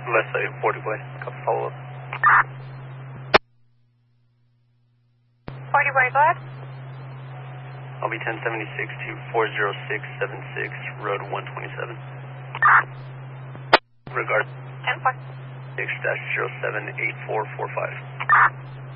Left side, 40 way. Copy, follow up. 40 way, go ahead. I'll be 1076 to 40676, road 127. Regard 10-4. 6-078445.